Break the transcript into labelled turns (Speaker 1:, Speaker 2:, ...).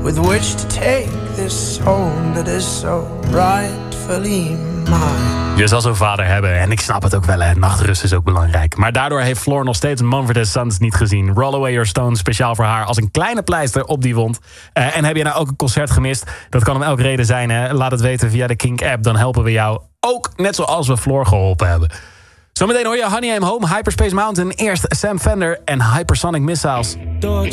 Speaker 1: with which to take this home that is so rightfully mine.
Speaker 2: Je zal zo'n vader hebben en ik snap het ook wel, hè. Nachtrust is ook belangrijk. Maar daardoor heeft Floor nog steeds Mumford & Sons niet gezien. Roll Away Your Stone speciaal voor haar als een kleine pleister op die wond. En heb je nou ook een concert gemist? Dat kan om elke reden zijn, hè. Laat het weten via de Kink-app. Dan helpen we jou ook, net zoals we Floor geholpen hebben. Zometeen hoor je Honey I'm Home, Hyperspace Mountain. Eerst Sam Fender en Hypersonic Missiles.